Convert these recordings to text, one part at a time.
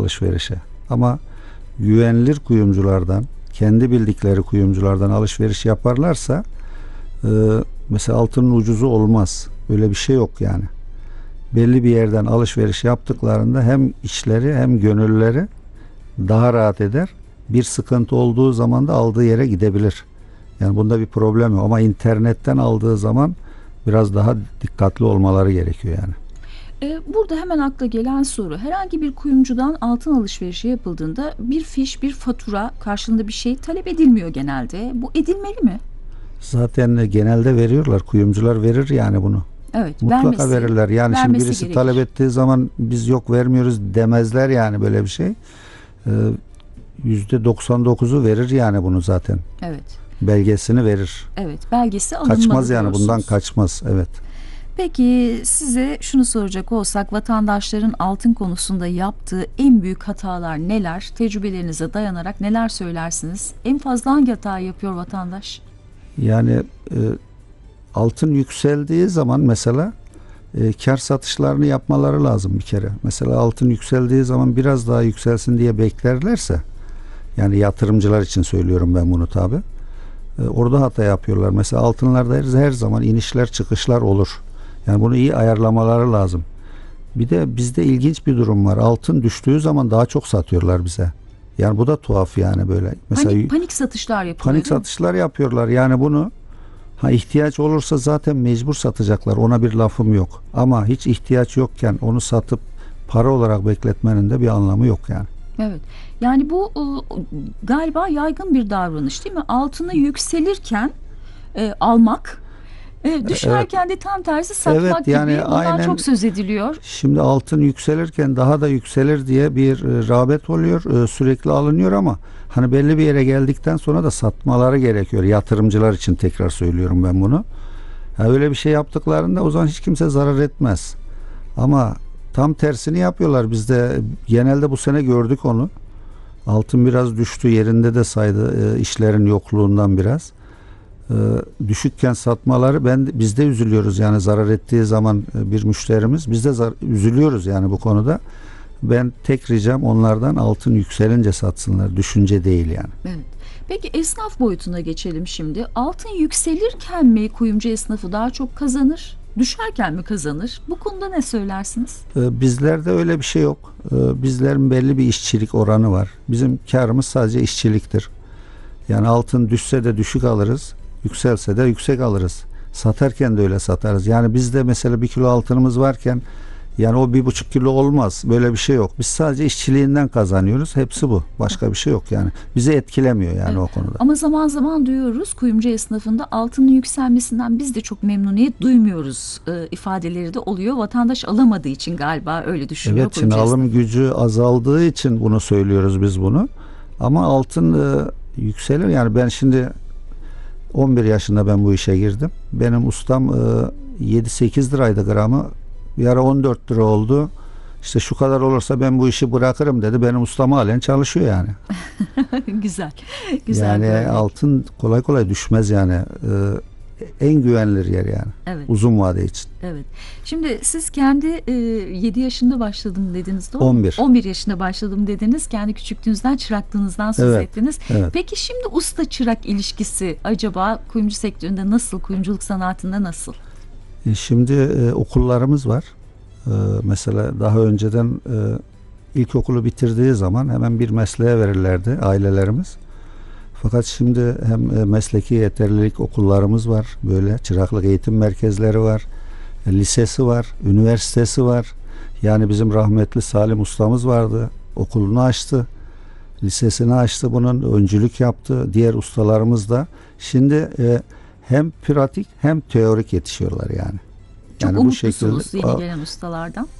alışverişe. Ama güvenilir kuyumculardan, kendi bildikleri kuyumculardan alışveriş yaparlarsa mesela altının ucuzu olmaz. Öyle bir şey yok yani. Belli bir yerden alışveriş yaptıklarında hem içleri hem gönülleri daha rahat eder. Bir sıkıntı olduğu zaman da aldığı yere gidebilir. Yani bunda bir problem yok. Ama internetten aldığı zaman biraz daha dikkatli olmaları gerekiyor yani. Burada hemen akla gelen soru. Herhangi bir kuyumcudan altın alışverişi yapıldığında bir fiş, bir fatura karşılığında bir şey talep edilmiyor genelde. Bu edilmeli mi? Zaten genelde veriyorlar. Kuyumcular verir yani bunu. Evet, Mutlaka verirler. Yani şimdi birisi gerekir. talep ettiği zaman biz yok vermiyoruz demezler yani böyle bir şey. %99'u verir yani bunu zaten. Evet. Belgesini verir. Evet, belgesi alınmalı Kaçmaz yani diyorsunuz. bundan kaçmaz. Evet. Peki size şunu soracak olsak, vatandaşların altın konusunda yaptığı en büyük hatalar neler? Tecrübelerinize dayanarak neler söylersiniz? En fazla hangi hatayı yapıyor vatandaş? Yani altın yükseldiği zaman mesela kar satışlarını yapmaları lazım bir kere. Mesela altın yükseldiği zaman biraz daha yükselsin diye beklerlerse, yani yatırımcılar için söylüyorum ben bunu tabi. Orada hata yapıyorlar. Mesela altınlarda her zaman inişler çıkışlar olur. Yani bunu iyi ayarlamaları lazım. Bir de bizde ilginç bir durum var. Altın düştüğü zaman daha çok satıyorlar bize. Yani bu da tuhaf yani böyle. Mesela Panik satışlar yapıyorlar. Panik satışlar yapıyorlar. Yani bunu ihtiyaç olursa zaten mecbur satacaklar. Ona bir lafım yok. Ama hiç ihtiyaç yokken onu satıp para olarak bekletmenin de bir anlamı yok yani. Evet. Yani bu galiba yaygın bir davranış değil mi? Altını yükselirken almak, düşerken de tam tersi satmak yani gibi. Bundan aynen, çok söz ediliyor. Şimdi altın yükselirken daha da yükselir diye bir rağbet oluyor. Sürekli alınıyor ama hani belli bir yere geldikten sonra da satmaları gerekiyor. Yatırımcılar için tekrar söylüyorum ben bunu. Öyle bir şey yaptıklarında o zaman hiç kimse zarar etmez. Ama tam tersini yapıyorlar. Biz de genelde bu sene gördük onu. Altın biraz düştü, yerinde de saydı işlerin yokluğundan biraz. Düşükken satmaları, biz de üzülüyoruz yani zarar ettiği zaman bir müşterimiz, biz de üzülüyoruz yani bu konuda. Ben tek ricam onlardan altın yükselince satsınlar, düşünce değil yani. Evet. Peki esnaf boyutuna geçelim şimdi. Altın yükselirken mi kuyumcu esnafı daha çok kazanır, düşerken mi kazanır? Bu konuda ne söylersiniz? Bizlerde öyle bir şey yok. Bizlerin belli bir işçilik oranı var. Bizim karımız sadece işçiliktir. Yani altın düşse de düşük alırız, yükselse de yüksek alırız. Satarken de öyle satarız. Yani bizde mesela 1 kilo altınımız varken yani o 1,5 kilo olmaz. Böyle bir şey yok. Biz sadece işçiliğinden kazanıyoruz. Hepsi bu. Başka bir şey yok yani. Bizi etkilemiyor yani Evet. o konuda. Ama zaman zaman duyuyoruz kuyumcu esnafında altının yükselmesinden biz de çok memnuniyet duymuyoruz ifadeleri de oluyor. Vatandaş alamadığı için galiba öyle düşünüyor. Evet, şimdi alım gücü azaldığı için bunu söylüyoruz biz bunu. Ama altın yükselir. Yani ben şimdi 11 yaşında ben bu işe girdim. Benim ustam 7-8 liraydı gramı. Bir ara 14 lira oldu. İşte şu kadar olursa ben bu işi bırakırım dedi. Benim ustam halen çalışıyor yani. Güzel. Güzel. Yani altın kolay kolay düşmez yani. En güvenilir yer yani. Evet. Uzun vade için. Evet. Şimdi siz kendi 7 yaşında başladım dediniz, doğru mu? 11. 11 yaşında başladım dediniz. Kendi küçüklüğünüzden, çıraklığınızdan söz ettiniz. Evet. Peki şimdi usta çırak ilişkisi acaba kuyumcu sektöründe nasıl? Kuyumculuk sanatında nasıl? Şimdi okullarımız var. Mesela daha önceden ilkokulu bitirdiği zaman hemen bir mesleğe verirlerdi ailelerimiz. Fakat şimdi hem mesleki yeterlilik okullarımız var, böyle çıraklık eğitim merkezleri var, lisesi var, üniversitesi var. Yani bizim rahmetli Salim ustamız vardı, okulunu açtı, lisesini açtı, bunun öncülük yaptı. Diğer ustalarımız da şimdi hem pratik hem teorik yetişiyorlar yani. Çok yani umutlusunuz yeni gelen ustalardan.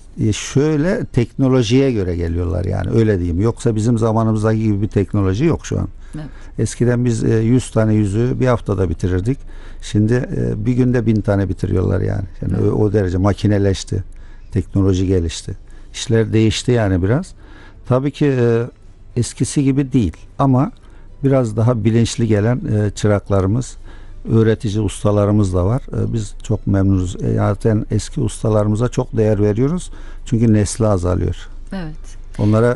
Şöyle teknolojiye göre geliyorlar yani, öyle diyeyim. Yoksa bizim zamanımızdaki gibi bir teknoloji yok şu an. Evet. Eskiden biz 100 tane yüzüğü bir haftada bitirirdik. Şimdi bir günde 1000 tane bitiriyorlar yani. Yani Evet. o derece makineleşti. Teknoloji gelişti. İşler değişti yani biraz. Tabii ki eskisi gibi değil ama biraz daha bilinçli gelen çıraklarımız, öğretici ustalarımız da var. Biz çok memnunuz. Zaten eski ustalarımıza çok değer veriyoruz. Çünkü nesli azalıyor. Evet. Onlara